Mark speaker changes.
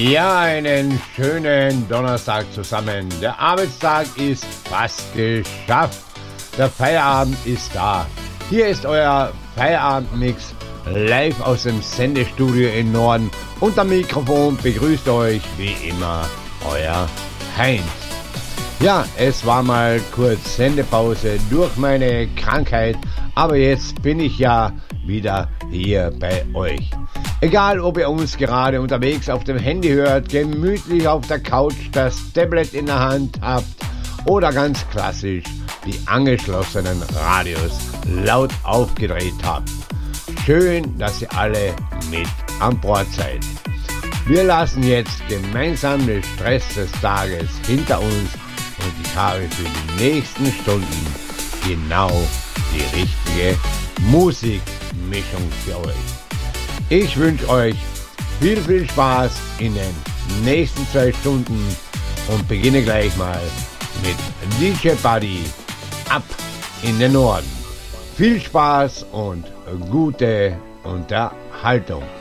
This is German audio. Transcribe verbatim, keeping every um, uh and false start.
Speaker 1: Ja, einen schönen Donnerstag zusammen. Der Arbeitstag ist fast geschafft. Der Feierabend ist da. Hier ist euer Feierabendmix live aus dem Sendestudio in Norden. Unter Mikrofon begrüßt euch wie immer euer Heinz. Ja, es war mal kurz Sendepause durch meine Krankheit, aber jetzt bin ich ja wieder hier bei euch. Egal, ob ihr uns gerade unterwegs auf dem Handy hört, gemütlich auf der Couch das Tablet in der Hand habt oder ganz klassisch die angeschlossenen Radios laut aufgedreht habt. Schön, dass ihr alle mit an Bord seid. Wir lassen jetzt gemeinsam den Stress des Tages hinter uns und ich habe für die nächsten Stunden genau die richtige Musikmischung für euch. Ich wünsche euch viel, viel Spaß in den nächsten zwei Stunden und beginne gleich mal mit D J Buddy ab in den Norden. Viel Spaß und gute Unterhaltung.